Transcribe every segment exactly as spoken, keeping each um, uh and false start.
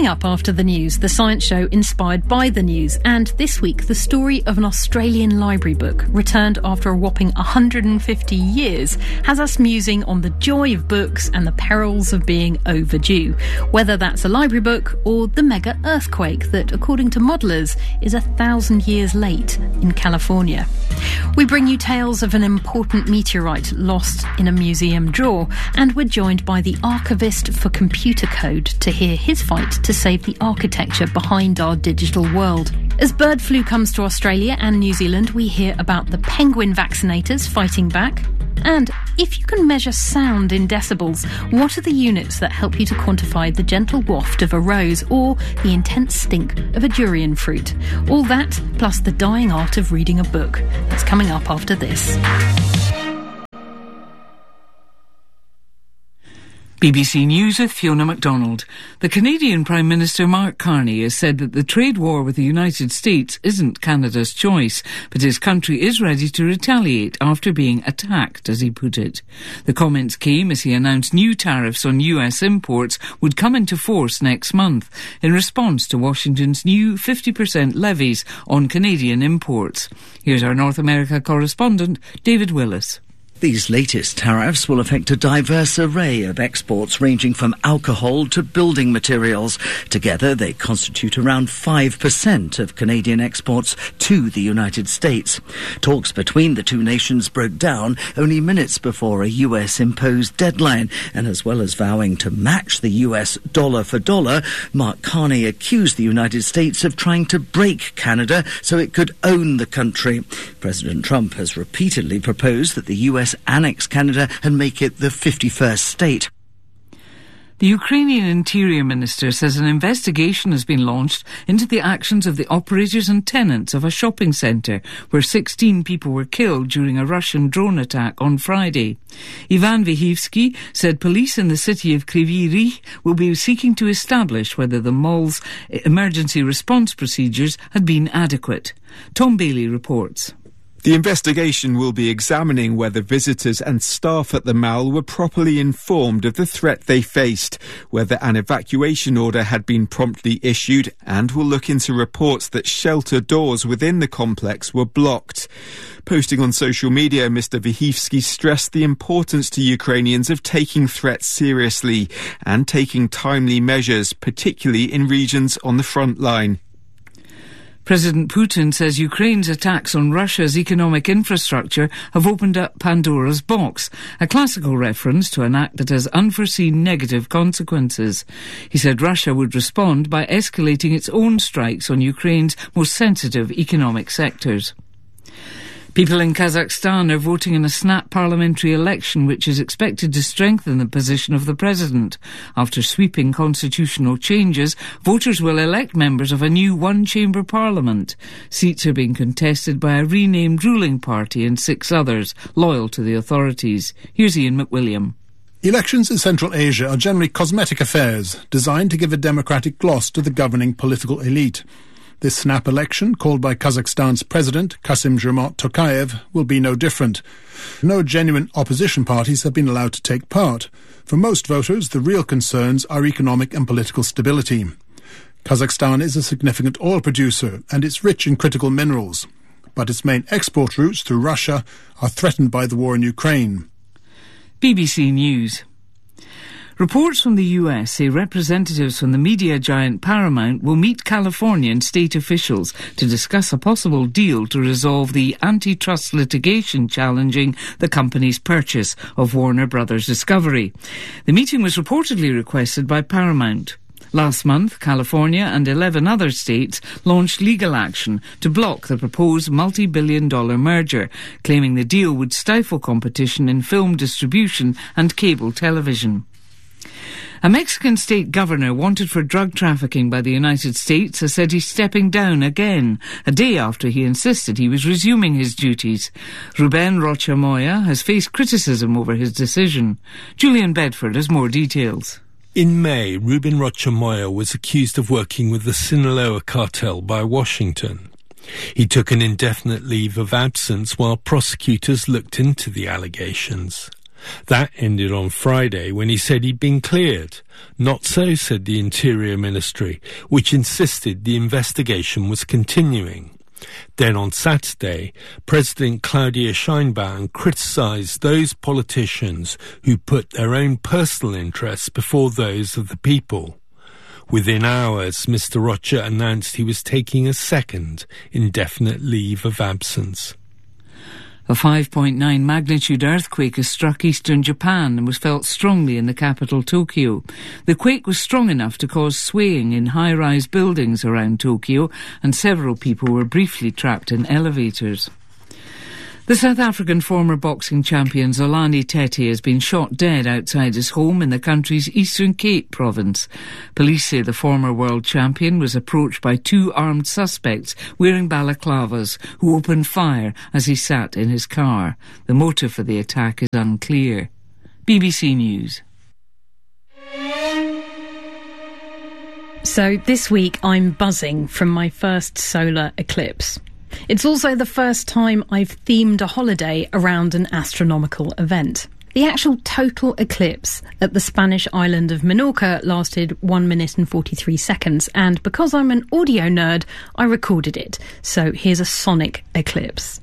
Coming up after the news, the science show inspired by the news, and this week the story of an Australian library book returned after a whopping one hundred fifty years has us musing on the joy of books and the perils of being overdue, whether that's a library book or the mega earthquake that, according to modellers, is a thousand years late in California. We bring you tales of an important meteorite lost in a museum drawer, and we're joined by the archivist for computer code to hear his fight to save the architecture behind our digital world. As bird flu comes to Australia and New Zealand, we hear about the penguin vaccinators fighting back. And if you can measure sound in decibels, what are the units that help you to quantify the gentle waft of a rose or the intense stink of a durian fruit? All that, plus the dying art of reading a book. That's coming up after this. B B C News with Fiona MacDonald. The Canadian Prime Minister Mark Carney has said that the trade war with the United States isn't Canada's choice, but his country is ready to retaliate after being attacked, as he put it. The comments came as he announced new tariffs on U S imports would come into force next month in response to Washington's new fifty percent levies on Canadian imports. Here's our North America correspondent, David Willis. These latest tariffs will affect a diverse array of exports ranging from alcohol to building materials. Together, they constitute around five percent of Canadian exports to the United States. Talks between the two nations broke down only minutes before a U S-imposed deadline, and as well as vowing to match the U S dollar for dollar, Mark Carney accused the United States of trying to break Canada so it could own the country. President Trump has repeatedly proposed that the U S annex Canada and make it the fifty-first state. The Ukrainian Interior Minister says an investigation has been launched into the actions of the operators and tenants of a shopping centre where sixteen people were killed during a Russian drone attack on Friday. Ivan Vyhivsky said police in the city of Kryvyi Rih will be seeking to establish whether the mall's emergency response procedures had been adequate. Tom Bailey reports. The investigation will be examining whether visitors and staff at the mall were properly informed of the threat they faced, whether an evacuation order had been promptly issued, and will look into reports that shelter doors within the complex were blocked. Posting on social media, Mister Vyhivsky stressed the importance to Ukrainians of taking threats seriously and taking timely measures, particularly in regions on the front line. President Putin says Ukraine's attacks on Russia's economic infrastructure have opened up Pandora's box, a classical reference to an act that has unforeseen negative consequences. He said Russia would respond by escalating its own strikes on Ukraine's most sensitive economic sectors. People in Kazakhstan are voting in a snap parliamentary election which is expected to strengthen the position of the president. After sweeping constitutional changes, voters will elect members of a new one-chamber parliament. Seats are being contested by a renamed ruling party and six others, loyal to the authorities. Here's Ian McWilliam. Elections in Central Asia are generally cosmetic affairs, designed to give a democratic gloss to the governing political elite. This snap election, called by Kazakhstan's president, Kassym-Jomart Tokayev, will be no different. No genuine opposition parties have been allowed to take part. For most voters, the real concerns are economic and political stability. Kazakhstan is a significant oil producer and it's rich in critical minerals. But its main export routes through Russia are threatened by the war in Ukraine. B B C News. Reports from the U S say representatives from the media giant Paramount will meet Californian state officials to discuss a possible deal to resolve the antitrust litigation challenging the company's purchase of Warner Brothers Discovery. The meeting was reportedly requested by Paramount. Last month, California and eleven other states launched legal action to block the proposed multi-billion dollar merger, claiming the deal would stifle competition in film distribution and cable television. A Mexican state governor wanted for drug trafficking by the United States has said he's stepping down again, a day after he insisted he was resuming his duties. Ruben Rocha Moya has faced criticism over his decision. Julian Bedford has more details. In May, Ruben Rocha Moya was accused of working with the Sinaloa cartel by Washington. He took an indefinite leave of absence while prosecutors looked into the allegations. That ended on Friday when he said he'd been cleared. Not so, said the Interior Ministry, which insisted the investigation was continuing. Then on Saturday, President Claudia Sheinbaum criticised those politicians who put their own personal interests before those of the people. Within hours, Mister Rocha announced he was taking a second indefinite leave of absence. A five point nine magnitude earthquake has struck eastern Japan and was felt strongly in the capital, Tokyo. The quake was strong enough to cause swaying in high-rise buildings around Tokyo, and several people were briefly trapped in elevators. The South African former boxing champion Zolani Tete has been shot dead outside his home in the country's Eastern Cape province. Police say the former world champion was approached by two armed suspects wearing balaclavas who opened fire as he sat in his car. The motive for the attack is unclear. B B C News. So this week I'm buzzing from my first solar eclipse. It's also the first time I've themed a holiday around an astronomical event. The actual total eclipse at the Spanish island of Menorca lasted one minute and forty-three seconds, and because I'm an audio nerd, I recorded it. So here's a sonic eclipse.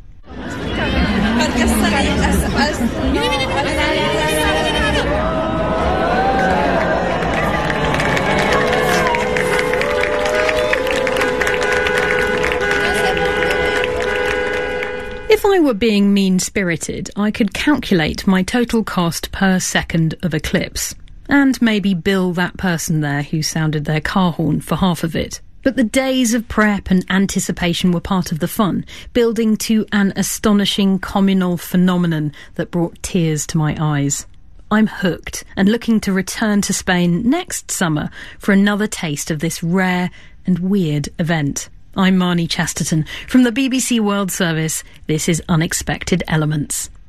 If I were being mean-spirited, I could calculate my total cost per second of eclipse, and maybe bill that person there who sounded their car horn for half of it. But the days of prep and anticipation were part of the fun, building to an astonishing communal phenomenon that brought tears to my eyes. I'm hooked and looking to return to Spain next summer for another taste of this rare and weird event. I'm Marnie Chesterton. From the B B C World Service, this is Unexpected Elements.